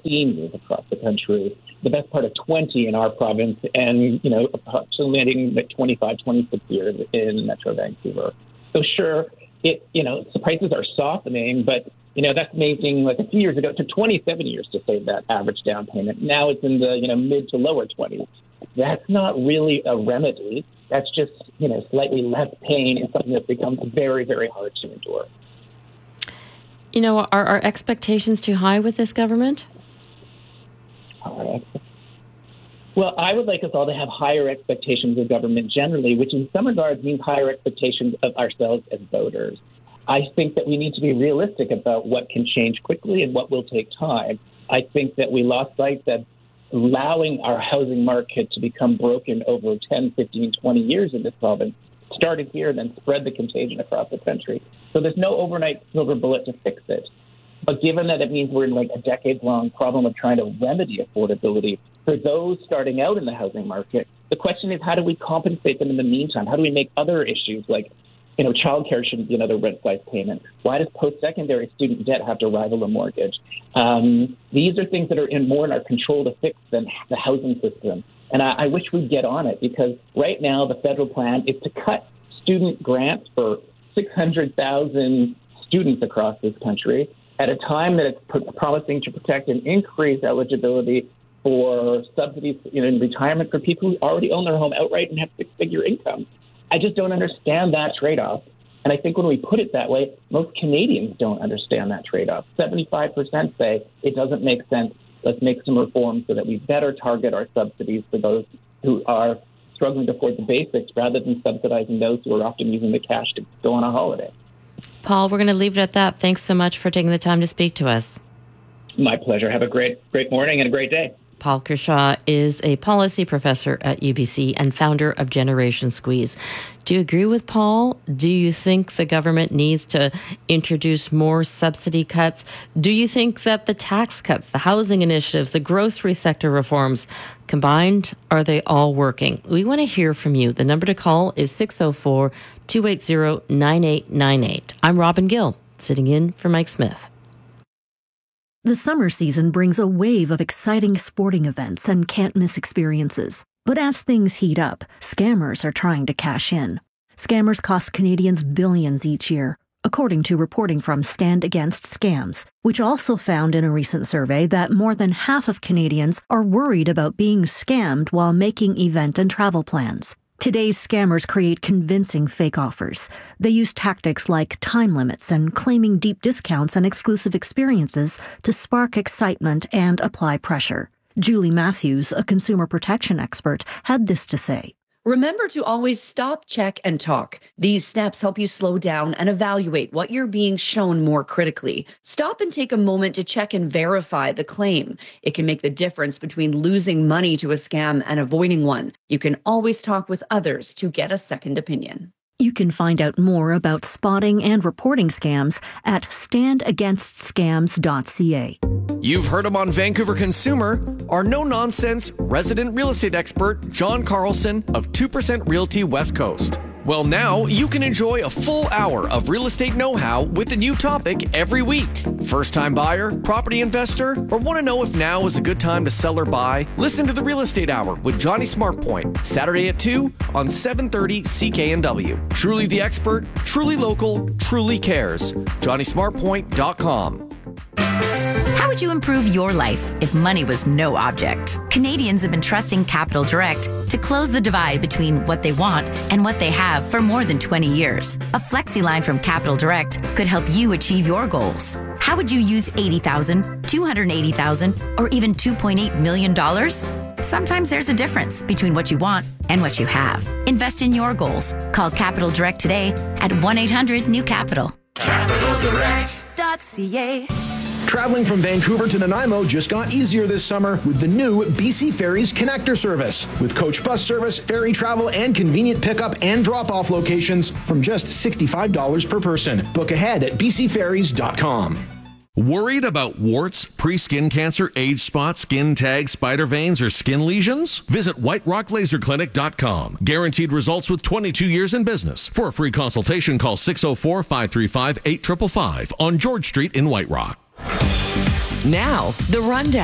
years across the country, the best part of 20 in our province, and, approximating 25, 26 years in Metro Vancouver. So sure, the prices are softening, but, that's amazing. Like a few years ago, it took 27 years to save that average down payment. Now it's in the, mid to lower 20s. That's not really a remedy. That's just, slightly less pain and something that becomes very, very hard to endure. Are our expectations too high with this government? Well, I would like us all to have higher expectations of government generally, which in some regards means higher expectations of ourselves as voters. I think that we need to be realistic about what can change quickly and what will take time. I think that we lost sight that allowing our housing market to become broken over 10, 15, 20 years in this province started here and then spread the contagion across the country. So there's no overnight silver bullet to fix it. But given that it means we're in a decades-long problem of trying to remedy affordability for those starting out in the housing market, the question is, how do we compensate them in the meantime? How do we make other issues like, childcare shouldn't be another rent-size payment? Why does post-secondary student debt have to rival a mortgage? These are things that are more in our control to fix than the housing system. And I wish we'd get on it, because right now the federal plan is to cut student grants for 600,000 students across this country at a time that it's promising to protect and increase eligibility for subsidies in retirement for people who already own their home outright and have six-figure incomes. I just don't understand that trade-off. And I think when we put it that way, most Canadians don't understand that trade-off. 75% say it doesn't make sense. Let's make some reforms so that we better target our subsidies for those who are struggling to afford the basics rather than subsidizing those who are often using the cash to go on a holiday. Paul, we're going to leave it at that. Thanks so much for taking the time to speak to us. My pleasure. Have a great morning and a great day. Paul Kershaw is a policy professor at UBC and founder of Generation Squeeze. Do you agree with Paul? Do you think the government needs to introduce more subsidy cuts? Do you think that the tax cuts, the housing initiatives, the grocery sector reforms, combined, are they all working? We want to hear from you. The number to call is 604-280-9898. I'm Robin Gill, sitting in for Mike Smith. The summer season brings a wave of exciting sporting events and can't-miss experiences. But as things heat up, scammers are trying to cash in. Scammers cost Canadians billions each year, according to reporting from Stand Against Scams, which also found in a recent survey that more than half of Canadians are worried about being scammed while making event and travel plans. Today's scammers create convincing fake offers. They use tactics like time limits and claiming deep discounts and exclusive experiences to spark excitement and apply pressure. Julie Matthews, a consumer protection expert, had this to say. Remember to always stop, check, and talk. These steps help you slow down and evaluate what you're being shown more critically. Stop and take a moment to check and verify the claim. It can make the difference between losing money to a scam and avoiding one. You can always talk with others to get a second opinion. You can find out more about spotting and reporting scams at standagainstscams.ca. You've heard him on Vancouver Consumer. Our no-nonsense resident real estate expert, John Carlson of 2% Realty West Coast. Well, now you can enjoy a full hour of real estate know-how with a new topic every week. First-time buyer, property investor, or want to know if now is a good time to sell or buy? Listen to the Real Estate Hour with Johnny Smartpoint, Saturday at 2 on 730 CKNW. Truly the expert, truly local, truly cares. JohnnySmartPoint.com. How would you improve your life if money was no object? Canadians have been trusting Capital Direct to close the divide between what they want and what they have for more than 20 years. A flexi line from Capital Direct could help you achieve your goals. How would you use $80,000, $280,000, or even $2.8 million? Sometimes there's a difference between what you want and what you have. Invest in your goals. Call Capital Direct today at 1-800-NEW-CAPITAL. CapitalDirect.ca. Traveling from Vancouver to Nanaimo just got easier this summer with the new BC Ferries Connector service. With coach bus service, ferry travel, and convenient pickup and drop-off locations from just $65 per person. Book ahead at bcferries.com. Worried about warts, pre-skin cancer, age spots, skin tags, spider veins, or skin lesions? Visit whiterocklaserclinic.com. Guaranteed results with 22 years in business. For a free consultation, call 604-535-8555 on George Street in White Rock. Now, the rundown.